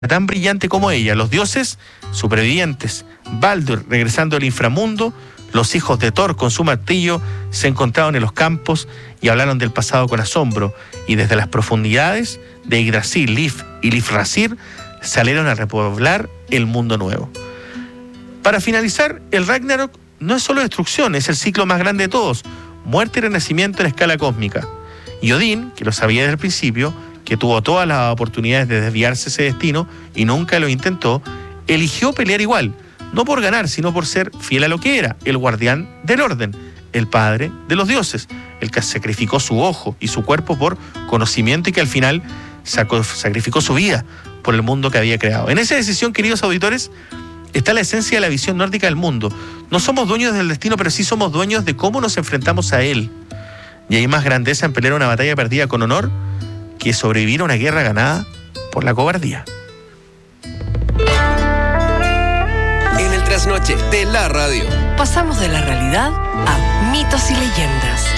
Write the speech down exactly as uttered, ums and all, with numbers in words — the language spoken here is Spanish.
tan brillante como ella. Los dioses supervivientes, Baldur regresando al inframundo, los hijos de Thor con su martillo se encontraron en los campos y hablaron del pasado con asombro, y desde las profundidades de Yggdrasil, Lif y Lifrasir salieron a repoblar el mundo nuevo. Para finalizar, el Ragnarok no es solo destrucción, es el ciclo más grande de todos, muerte y renacimiento en escala cósmica. Y Odín, que lo sabía desde el principio, que tuvo todas las oportunidades de desviarse ese destino y nunca lo intentó, eligió pelear igual, no por ganar, sino por ser fiel a lo que era, el guardián del orden, el padre de los dioses, el que sacrificó su ojo y su cuerpo por conocimiento y que al final sacó, sacrificó su vida por el mundo que había creado. En esa decisión, queridos auditores, está la esencia de la visión nórdica del mundo. No somos dueños del destino, pero sí somos dueños de cómo nos enfrentamos a él. Y hay más grandeza en pelear una batalla perdida con honor que sobrevivir a una guerra ganada por la cobardía. En el trasnoche de la radio pasamos de la realidad a mitos y leyendas.